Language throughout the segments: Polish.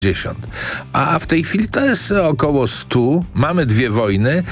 A w tej chwili to jest około 100. Mamy 2 wojny,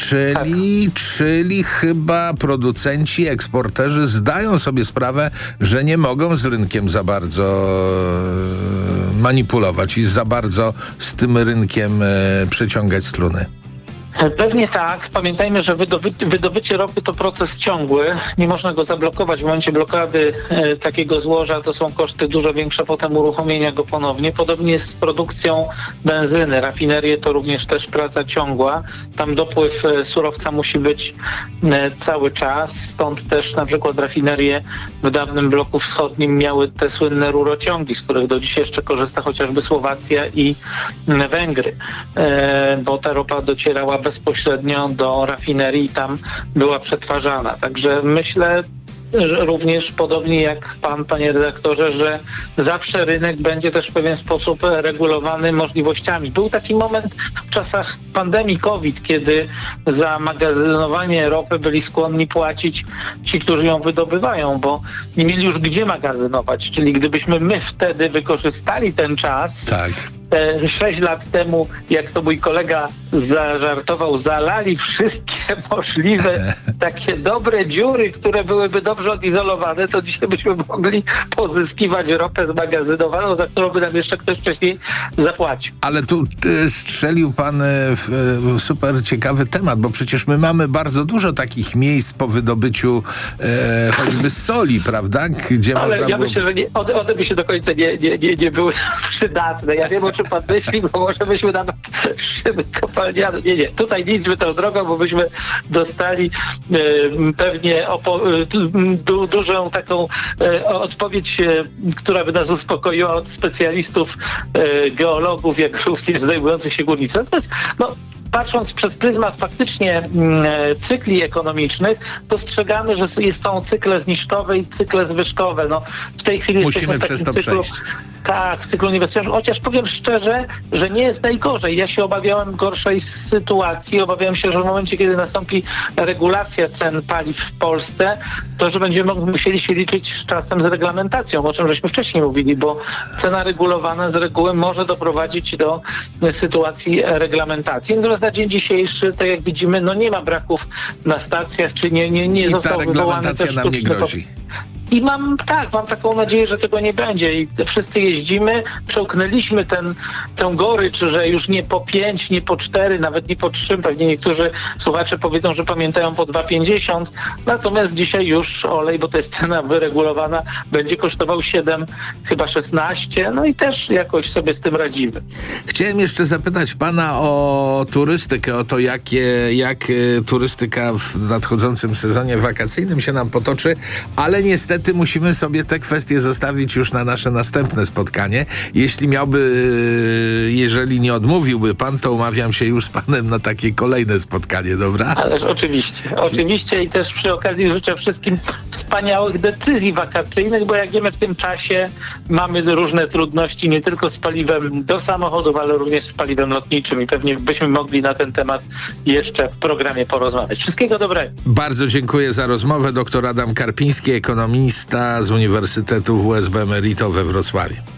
czyli chyba producenci, eksporterzy zdają sobie sprawę, że nie mogą z rynkiem za bardzo manipulować i za bardzo z tym rynkiem przeciągać struny. Pewnie tak. Pamiętajmy, że wydobycie ropy to proces ciągły. Nie można go zablokować. W momencie blokady takiego złoża to są koszty dużo większe potem uruchomienia go ponownie. Podobnie jest z produkcją benzyny. Rafinerie to również też praca ciągła. Tam dopływ surowca musi być cały czas. Stąd też na przykład rafinerie w dawnym bloku wschodnim miały te słynne rurociągi, z których do dzisiaj jeszcze korzysta chociażby Słowacja i Węgry. Bo ta ropa docierała bezpośrednio do rafinerii i tam była przetwarzana. Także myślę, że również podobnie jak panie redaktorze, że zawsze rynek będzie też w pewien sposób regulowany możliwościami. Był taki moment w czasach pandemii COVID, kiedy za magazynowanie ropy byli skłonni płacić ci, którzy ją wydobywają, bo nie mieli już gdzie magazynować. Czyli gdybyśmy my wtedy wykorzystali ten czas, tak. 6 lat temu, jak to mój kolega zażartował, zalali wszystkie możliwe takie dobre dziury, które byłyby dobrze odizolowane, to dzisiaj byśmy mogli pozyskiwać ropę zmagazynowaną, za którą by nam jeszcze ktoś wcześniej zapłacił. Ale tu strzelił pan w super ciekawy temat, bo przecież my mamy bardzo dużo takich miejsc po wydobyciu choćby soli, prawda? Gdzie ale można ja myślę, że one by się do końca nie były przydatne. Ja wiem, o czym pan myśli, bo może byśmy nawet szyby kopalniane. Nie. Tutaj nie idźmy tą drogą, bo byśmy dostali pewnie dużą taką odpowiedź, która by nas uspokoiła od specjalistów, geologów, jak również zajmujących się górnictwem. Natomiast patrząc przez pryzmat faktycznie cykli ekonomicznych, dostrzegamy, że są cykle zniżkowe i cykle zwyżkowe. W tej chwili musimy przez to przejść. Tak, w cyklu inwestycyjnym. Chociaż powiem szczerze, że nie jest najgorzej. Ja się obawiałem gorszej sytuacji. Obawiałem się, że w momencie, kiedy nastąpi regulacja cen paliw w Polsce, to że będziemy musieli się liczyć z czasem z reglamentacją, o czym żeśmy wcześniej mówili, bo cena regulowana z reguły może doprowadzić do sytuacji reglamentacji. Natomiast na dzień dzisiejszy, tak jak widzimy, nie ma braków na stacjach, czy nie został wywołany też nam nie grozi. I mam taką nadzieję, że tego nie będzie i wszyscy jeździmy, przełknęliśmy tę gorycz, że już nie po 5, nie po 4, nawet nie po 3, pewnie niektórzy słuchacze powiedzą, że pamiętają po 2,50, natomiast dzisiaj już olej, bo to jest cena wyregulowana, będzie kosztował 7, chyba 16, i też jakoś sobie z tym radzimy. Chciałem jeszcze zapytać pana o turystykę, o to jak turystyka w nadchodzącym sezonie wakacyjnym się nam potoczy, ale niestety musimy sobie te kwestie zostawić już na nasze następne spotkanie. Jeżeli nie odmówiłby pan, to umawiam się już z panem na takie kolejne spotkanie, dobra? Ależ oczywiście i też przy okazji życzę wszystkim wspaniałych decyzji wakacyjnych, bo jak wiemy w tym czasie mamy różne trudności nie tylko z paliwem do samochodów, ale również z paliwem lotniczym i pewnie byśmy mogli na ten temat jeszcze w programie porozmawiać. Wszystkiego dobrego. Bardzo dziękuję za rozmowę. Dr Adam Karpiński, ekonomista z Uniwersytetu WSB Emerito we Wrocławiu.